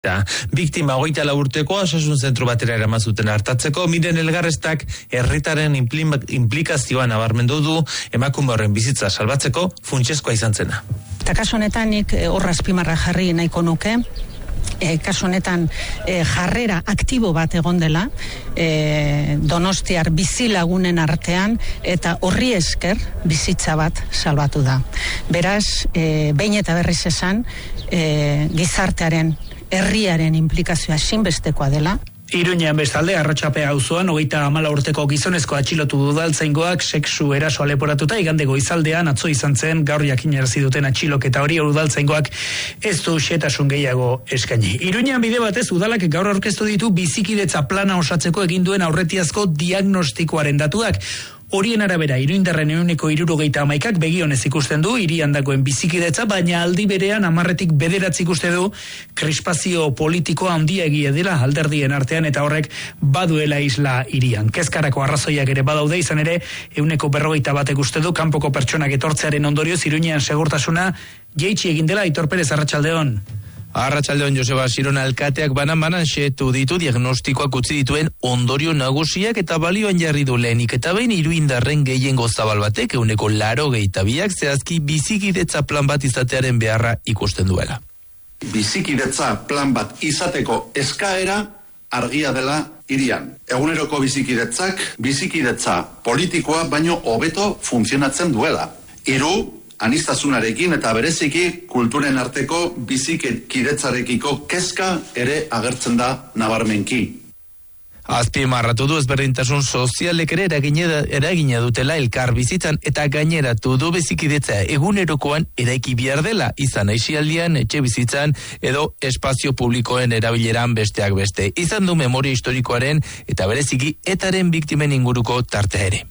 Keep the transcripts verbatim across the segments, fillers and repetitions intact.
Biktima hogeita lau urteko osasun zentro batera eramazuten hartatzeko, Miren Elgarrestak herritaren implikazioa nabarmendu du emakume horren bizitza salbatzeko funtsezkoa izan zena. Eta kasu honetan nik horra azpimarra jarri nahiko nuke, e, kasu honetan e, jarrera aktibo bat egon dela, e, Donostiar bizilagunen artean, eta horri esker bizitza bat salbatu da. Beraz, e, behin eta berriz esan, e, gizartearen herriaren implikazioa ezinbestekoa dela. Iruñean bestalde, Arratxapea auzoan hogeita hamala urteko gizonezko atxilotu udaltzaingoak sexu erasoa leporatuta igande goizaldean atzo izan zen gaur jakinarazi duten atxiloketa hori udaltzaingoak ez du xehetasun gehiago eskaini. Iruñean bide batez udalak gaur aurkeztu ditu bizikidetza plana osatzeko egin duen aurretiazko diagnostikoaren datuak. Horien arabera, iruindarren ehuneko hirurogeita hamaikak begionez ikusten du hirian dagoen bizikidetza, baina aldi berean hamarretik bederatzi ikuste du krispazio politikoa handia egia dela alderdien artean eta horrek baduela isla hirian. Kezkarako arrazoiak ere badaude, izan ere ehuneko berrogeita batek uste du kanpoko pertsonak etortzearen ondorioz Iruñean segurtasuna jaitsi egin dela. Aitor Perez, arratsaldeon. Arratsaldeon, Joseba Sirona alkateak banan-banan xehetu ditu diagnostikoak utzi dituen ondorio nagusiak eta balioan jarri du lehenik eta behin iruindarren gehiengo zabal batek ehuneko laurogeita biak zehazki bizikidetza plan bat izatearen beharra ikusten duela. Bizikidetza plan bat izateko eskaera argia dela hirian. Eguneroko bizikidetzak bizikidetza politikoa baino hobeto funtzionatzen duela. Hiru, aniztasunarekin eta bereziki kulturen arteko bizikidetzarekiko kezka ere agertzen da nabarmenki. Azpimarratu du ezberdintasun sozialek ere eragina, eragina dutela elkar bizitzan eta gaineratu du bizikidetza egunerokoan eraiki behar dela, izan aisialdian, etxe bizitzan edo espazio publikoen erabileran besteak beste. Izan du memoria historikoaren eta bereziki etaren biktimen inguruko tartea ere.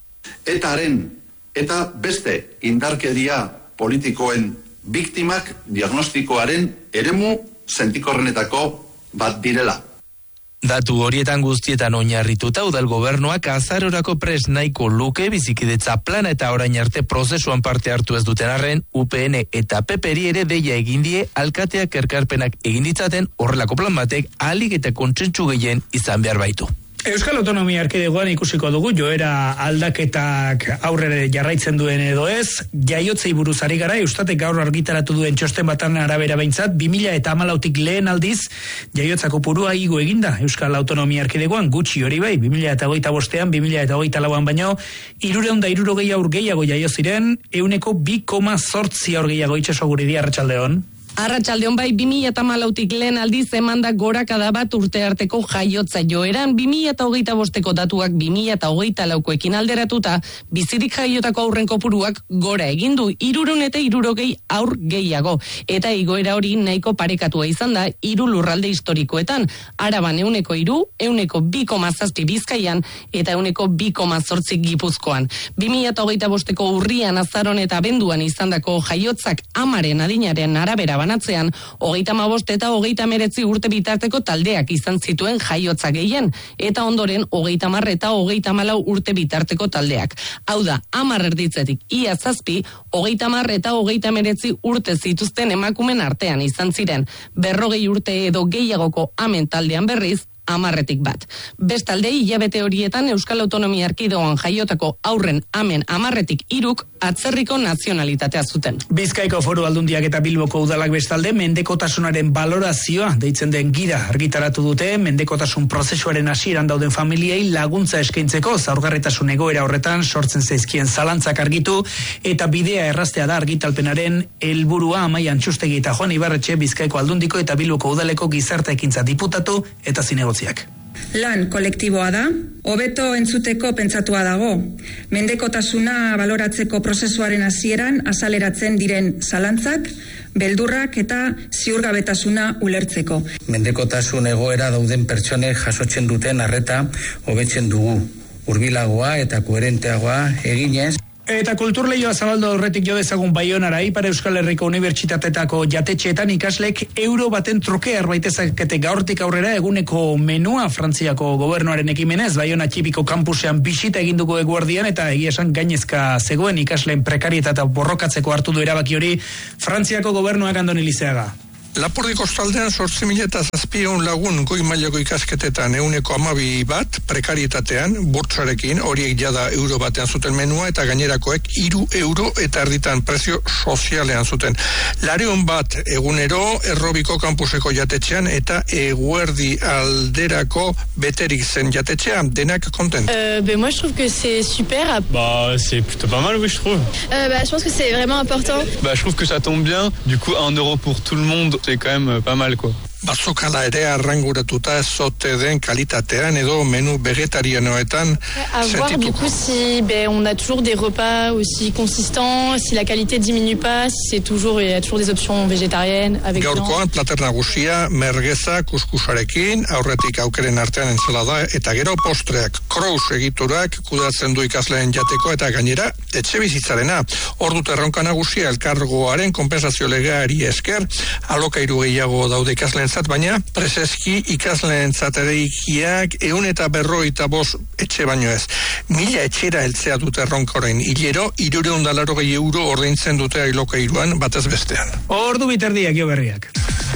Etaren eta beste indarkeria politikoen biktimak diagnostikoaren eremu sentikorrenetako bat direla. Datu horietan guztietan oinarrituta udal gobernuak azarorako pres nahiko luke bizikidetza plana eta orain arte prozesuan parte hartu ez duten arren, U P N eta P P ri ere deia egin die alkateak erkarpenak egin ditzaten horrelako plan batek ahalik eta kontsentsu gehien izan behar baitu. Euskal Autonomia Erkidegoan ikusiko dugu joera aldaketak aurrera jarraitzen duen edo ez. Jaiotzei buruz ari gara, Eustatek gaur argitaratu duen txosten batan arabera behintzat, bi mila hamalautik lehen aldiz jaiotzako kopurua igo eginda Euskal Autonomia Erkidegoan, gutxi hori bai, bi mila hogeita bostean, bi mila hogeita lauan baino, hirurehun eta hirurogei aur gehiago jaio ziren, ehuneko bi koma zortzi aur gehiago. Itxaso Guridi, arratsaldeon. Arratsaldeon bai, bi mila hamalautik lehen aldiz emanda gorakada bat urte arteko jaiotza joeran, bi mila hogeita bosteko datuak bi mila hogeita laukoekin alderatuta, bizirik jaiotako aurren kopuruak gora egin du hirurehun eta hirurogei aur gehiago. Eta igoera hori nahiko parekatua izan da hiru lurralde historikoetan, Araban ehuneko hiru, ehuneko bi koma zazpi Bizkaian eta ehuneko bi koma zortzi Gipuzkoan. bi mila hogeita bosteko urrian, azaron eta abenduan izandako jaiotzak amaren adinaren arabera banatzean, hogeita hamabost eta hogeita hemeretzi urte bitarteko taldeak izan zituen jaiotza gehien, eta ondoren hogeita hamar eta hogeita hamalau urte bitarteko taldeak. Hau da, hamar erditzetik ia zazpi, hogeita hamar eta hogeita hemeretzi urte zituzten emakumen artean izan ziren, berrogei urte edo gehiagoko amen taldean berriz, amarretik bat. Bestalde, hilabete horietan Euskal Autonomia Erkidegoan jaiotako aurren amen amarretik iruk atzerriko nazionalitatea zuten. Bizkaiko Foru Aldundiak eta Bilboko udalak bestalde mendekotasunaren balorazioa deitzen den gida argitaratu dute, mendekotasun prozesuaren hasieran dauden familiei laguntza eskaintzeko zaurgarritasun egoera horretan sortzen zaizkien zalantzak argitu eta bidea erraztea da argitalpenaren helburua. Amaia Antxustegi eta Juan Ibarretxe Bizkaiko Aldundiko eta Bilboko udaleko gizarte ekintza diputatu eta zinegotziak. Lan kolektiboa da, hobeto entzuteko pentsatua dago, mendekotasuna baloratzeko prozesuaren hasieran azaleratzen diren zalantzak, beldurrak eta ziurgabetasuna ulertzeko. Mendekotasun egoera dauden pertsonek jasotzen duten arreta hobetzen dugu, hurbilagoa eta koherenteagoa eginez. Eta kulturleioa zabaldu aurretik jo dezagun Baionara, Ipar Euskal Herriko Unibertsitateetako jatetxeetan ikaslek euro baten truke arbaitezakete gaurtik aurrera eguneko menua Frantziako gobernuaren ekimenez. Baiona txipiko kampusean bisita eginduko eguerdian eta egia esan gainezka zegoen ikasleen prekarietatea borrokatzeko hartu du erabaki hori Frantziako gobernuak. Andoni Lizeaga. Lapurdi kostaldean sortzi mila eta zazpiehun lagun goi mailako ikasketetan euneko hamabi bat prekarietatean, burtsarekin, horiek jada euro batean zuten menua eta gainerakoek hiru euro eta erditan prezio sozialean zuten. Lareun bat egunero errobiko kampuseko jatetxean eta eguerdi alderako beterik zen jatetxean, denak kontent. Euh, ben moi je trouve que c'est super. Bah c'est plutôt pas mal, oui je trouve. Euh, bah je pense que c'est vraiment important. Bah je trouve que ça tombe bien, du coup un euro pour tout le monde. C'est quand même pas mal, quoi. Bazokala ere arranguratuta zote den kalitatean edo menu vegetarianoetan à voir du coup si ben, on a toujours des repas aussi consistants, si la qualité diminue pas, si c'est toujours, il y a toujours des options végétariennes avec gaurkoan plater nagusia mergeza kuskusarekin, aurretik aukeren artean ensalada eta gero postreak, krous egiturak kudatzen du ikasleen jateko eta gainera etxe bizitzarena. Ordu erronka nagusia elkargoaren konpensazio legeari esker alokairu gehiago daude ikasleen baina preseski ikasleen zatereikiak eun eta berroita bost etxe baino ez. Mila etxera heltzea dute erronka orain. Hilero, irureun dalaro gehi euro ordaintzen dute ailokairuan batez bestean. Ordu biterdiak jo berriak.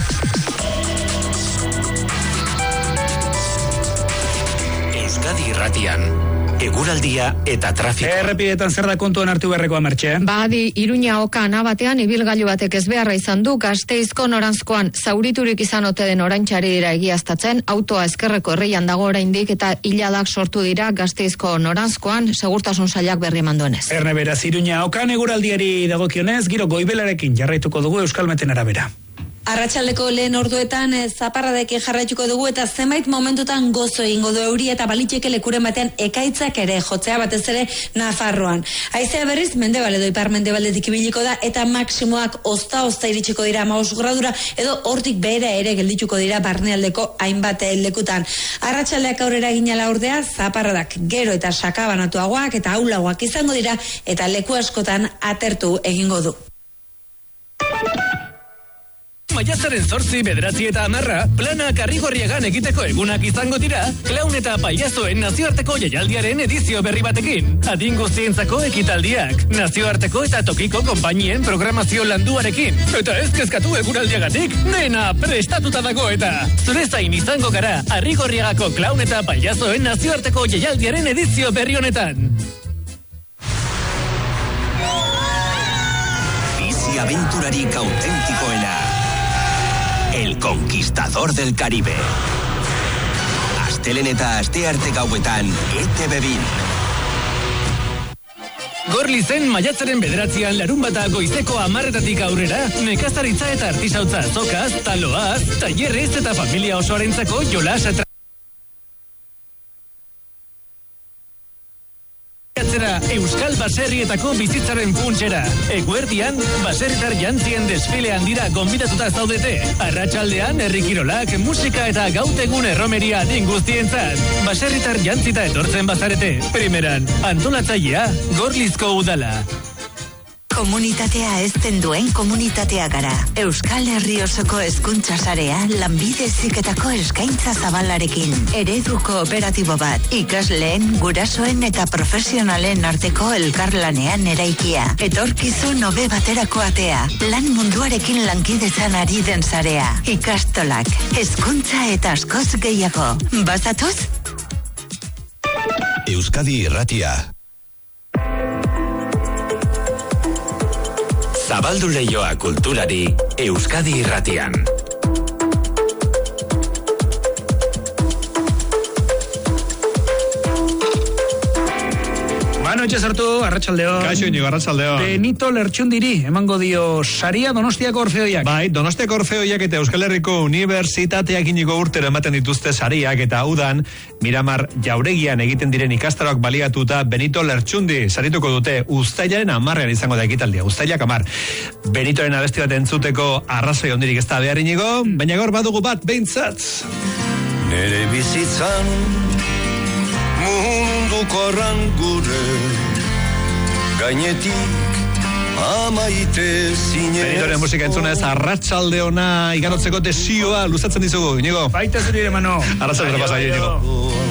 Euskadi Irratian eguraldia eta trafikoa. Errepidetan zer da kontuan hartu beharrekoa, Mertxe? Badi, Iruña oka anabatean ibilgailu batek ezbeharra izan du Gasteizko noranzkoan zauriturik izan ote den oraintxari dira egiaztatzen, autoa ezkerreko erreian dago oraindik eta hiladak sortu dira Gasteizko noranzkoan, segurtasun sailak berri eman duenez. Erne beraz, Iruña okan eguraldiari dagokionez, giro goibelarekin jarraituko dugu Euskalmeten arabera. Arratsaldeko lehen orduetan zaparradekin jarraituko dugu eta zenbait momentutan gozo egingo du euria eta baliteke lekuren batean ekaitzak ere jotzea batez ere Nafarroan. Haizea berriz mendebal edo ipar-mendebaldetik ibiliko da eta maksimoak ozta-ozta iritsiko dira hamabost gradura edo hortik behera ere geldituko dira barnealdeko hainbat lekutan. Arratsaldeak aurrera ginala ordea zaparradak gero eta sakabanatuagoak eta ahulagoak izango dira eta leku askotan atertu egingo du. Maiatzaren zortzi, bederatzi eta amarra, plana Karrigorriegan egiteko egunak izango dira, klaun eta paiazoen nazioarteko jaialdiaren edizio berri batekin. Adin guztientzako ekitaldiak, nazioarteko eta tokiko konpainien programazio landuarekin. Eta ez kezkatu eguraldiagatik, nena prestatuta dago eta. Zure zain izango gara, Karrigorriegako klaun eta paiazoen nazioarteko jaialdiaren edizio berri honetan. Bizi aventurarik autentikoena. El Conquistador del Caribe. Astelen eta astearte gauetan E T B bin. Gorlizen maiatzaren bederatzian larun bata goizeko amarretatik aurrera, nekazaritza eta artisautza azokaz, taloaz, tailerrez eta familia osoarentzako jolas atra... Euskal baserrietako bizitzaren puntsera. Eguerdian, baserritar jantzien desfilean dira gonbidatuta zaudete. Arratsaldean herrikirolak, musika eta gautegun erromeria adin guztientzat. Baserritar jantzita etortzen bazarete. Primeran, antolatzailea, Gorlizko udala. Komunitatea ezten duen komunitatea gara. Euskal Herri osoko hezkuntza sarea lanbide heziketako eskaintza zabalarekin. Eredu kooperatibo bat, ikasleen, gurasoen eta profesionalen arteko elkarlanean eraikia. Etorkizun hobe baterako atea. Lan munduarekin lankidetzan ari den sarea. Ikastolak, hezkuntza eta askoz gehiago. Bazatoz? Euskadi Irratia. Zabaldu leioa kulturari Euskadi Irratian. Mano etxe sartu, arratsaldeo. Kaixo, Inigo, arratsaldeo. Benito Lertxundiri, emango dio saria Donostiako Orfeoiak. Bai, Donostiako Orfeoiak eta Euskal Herriko Unibertsitateak inigo urtero ematen dituzte sariak eta udan Miramar Jauregian egiten diren ikastaroak baliatuta Benito Lertxundi sarituko dute uztailaren amarrean izango da ekitaldia. Uztailak amar. Benitoren abesti bat entzuteko arrazoi ondirik ez da behar Inigo, baina gaur badugu bat behintzat. Nere bizitzan munduko arrangure gainetik amaite zine. Benitoren musika entzunez arratsalde ona igarotzeko desioa luzatzen dizugu, Inigo. Baita zuri, hermano. Arratsalde pasa, Inigo.